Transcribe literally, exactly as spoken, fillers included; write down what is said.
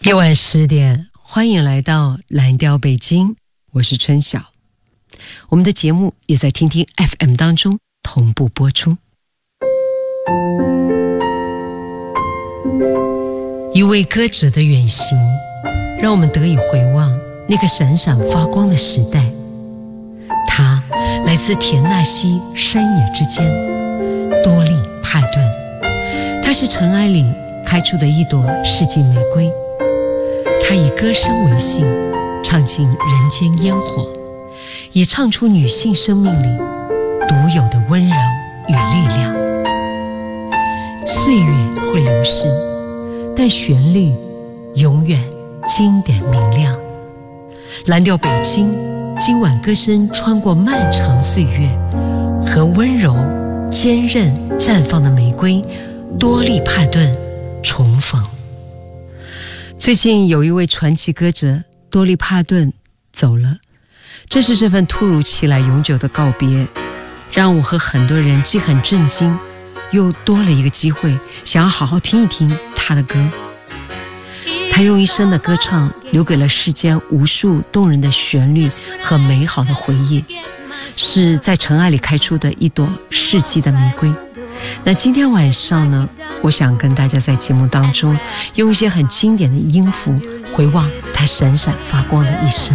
夜晚十点，欢迎来到蓝调北京，我是春晓。我们的节目也在听听 F M 当中同步播出。一位歌者的远行，让我们得以回望那个闪闪发光的时代。他来自田纳西山野之间，多利帕顿。他是尘埃里开出的一朵世纪玫瑰。他以歌声为信，唱尽人间烟火，也唱出女性生命里独有的温柔与力量。岁月会流逝，但旋律永远经典明亮。蓝调北京，今晚歌声穿过漫长岁月，和温柔坚韧绽放的玫瑰多利帕顿重逢。最近有一位传奇歌者多利帕顿走了，正是这份突如其来永久的告别，让我和很多人既很震惊，又多了一个机会想要好好听一听他的歌。他用一生的歌唱留给了世间无数动人的旋律和美好的回忆，是在尘埃里开出的一朵世纪的玫瑰。那今天晚上呢，我想跟大家在节目当中用一些很经典的音符回望他闪闪发光的一生。